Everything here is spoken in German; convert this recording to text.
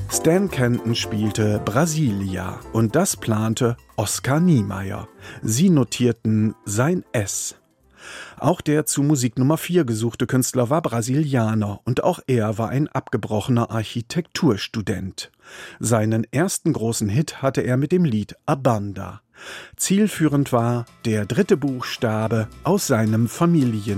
Stan Kenton spielte Brasilia und das plante Oskar Niemeyer. Sie notierten sein S. Auch der zu Musik Nummer 4 gesuchte Künstler war Brasilianer und auch er war ein abgebrochener Architekturstudent. Seinen ersten großen Hit hatte er mit dem Lied A Banda. Zielführend war der dritte Buchstabe aus seinem